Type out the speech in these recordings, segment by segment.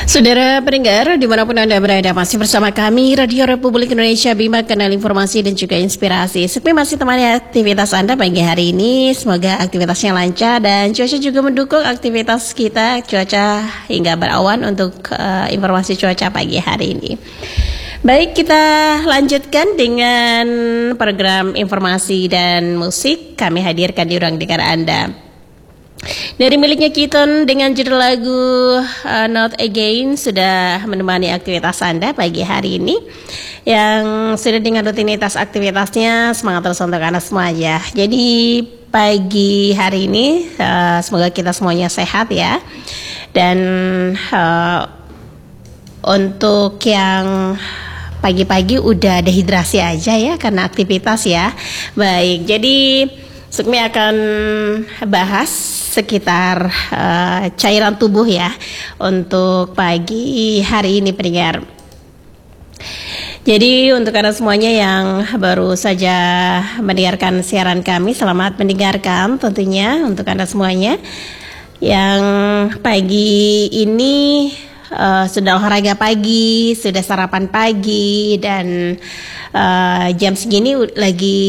Saudara pendengar, dimanapun Anda berada, masih bersama kami, Radio Republik Indonesia, Bima, kanal informasi dan juga inspirasi. Sepi masih temani aktivitas Anda pagi hari ini. Semoga aktivitasnya lancar dan cuaca juga mendukung aktivitas kita, cuaca hingga berawan untuk informasi cuaca pagi hari ini. Baik, kita lanjutkan dengan program informasi dan musik. Kami hadirkan di ruang dengar Anda. Dari miliknya Kiton dengan judul lagu Not Again sudah menemani aktivitas Anda pagi hari ini. Yang sudah dengan rutinitas aktivitasnya, semangat terus untuk Anda semua ya. Jadi pagi hari ini semoga kita semuanya sehat ya. Dan untuk yang pagi-pagi udah dehidrasi aja ya karena aktivitas ya. Baik, jadi Sukmi akan bahas sekitar cairan tubuh ya untuk pagi hari ini pendengar. Jadi untuk Anda semuanya yang baru saja mendengarkan siaran kami, selamat mendengarkan tentunya untuk Anda semuanya yang pagi ini sudah olahraga pagi, sudah sarapan pagi dan jam segini lagi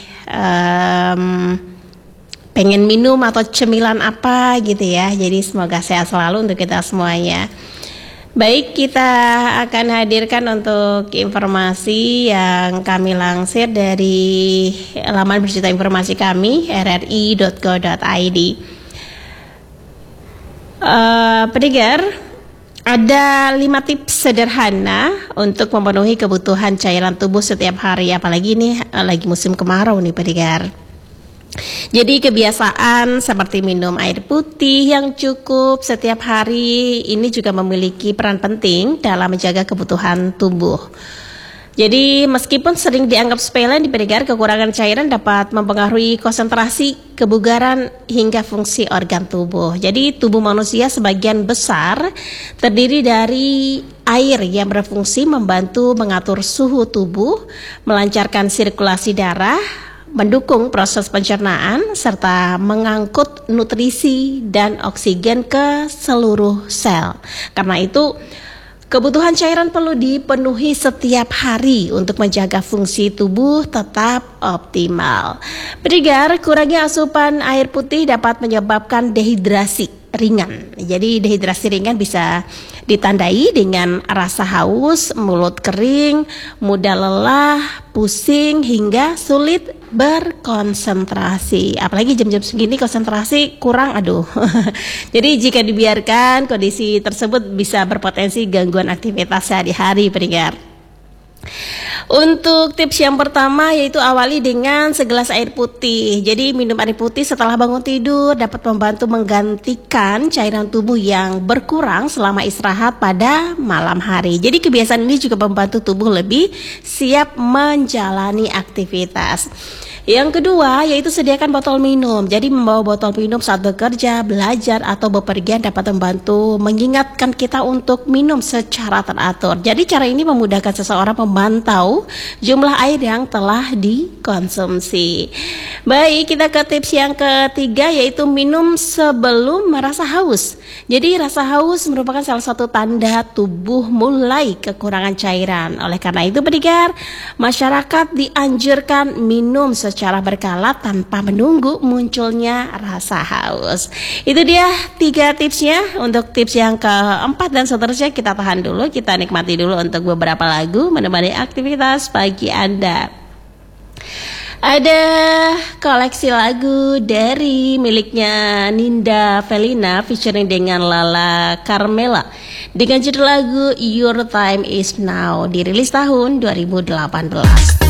pengen minum atau cemilan apa gitu ya. Jadi semoga sehat selalu untuk kita semuanya. Baik, kita akan hadirkan untuk informasi yang kami lansir dari laman berita informasi kami rri.go.id. Pendengar, ada 5 tips sederhana untuk memenuhi kebutuhan cairan tubuh setiap hari, apalagi ini lagi musim kemarau nih pendengar. Jadi kebiasaan seperti minum air putih yang cukup setiap hari ini juga memiliki peran penting dalam menjaga kebutuhan tubuh. Jadi meskipun sering dianggap sepele di pendengar, kekurangan cairan dapat mempengaruhi konsentrasi, kebugaran hingga fungsi organ tubuh. Jadi tubuh manusia sebagian besar terdiri dari air yang berfungsi membantu mengatur suhu tubuh, melancarkan sirkulasi darah, mendukung proses pencernaan, serta mengangkut nutrisi dan oksigen ke seluruh sel. Karena itu kebutuhan cairan perlu dipenuhi setiap hari untuk menjaga fungsi tubuh tetap optimal. Pendengar, kurangnya asupan air putih dapat menyebabkan dehidrasi ringan. Jadi dehidrasi ringan bisa ditandai dengan rasa haus, mulut kering, mudah lelah, pusing hingga sulit berkonsentrasi. Apalagi jam-jam segini konsentrasi kurang, aduh. Jadi jika dibiarkan, kondisi tersebut bisa berpotensi gangguan aktivitas sehari-hari pendengar. Untuk tips yang pertama yaitu awali dengan segelas air putih. Jadi minum air putih setelah bangun tidur dapat membantu menggantikan cairan tubuh yang berkurang selama istirahat pada malam hari. Jadi kebiasaan ini juga membantu tubuh lebih siap menjalani aktivitas. Yang kedua yaitu sediakan botol minum. Jadi membawa botol minum saat bekerja, belajar atau bepergian dapat membantu mengingatkan kita untuk minum secara teratur. Jadi cara ini memudahkan seseorang memantau jumlah air yang telah dikonsumsi. Baik, kita ke tips yang ketiga yaitu minum sebelum merasa haus. Jadi rasa haus merupakan salah satu tanda tubuh mulai kekurangan cairan. Oleh karena itu pendengar, masyarakat dianjurkan minum secara berkala tanpa menunggu munculnya rasa haus. Itu dia 3 tipsnya. Untuk tips yang keempat dan seterusnya kita tahan dulu, kita nikmati dulu untuk beberapa lagu menemani aktivitas pagi Anda. Ada koleksi lagu dari miliknya Ninda Felina featuring dengan Lala Carmela dengan judul lagu Your Time Is Now, dirilis tahun 2018.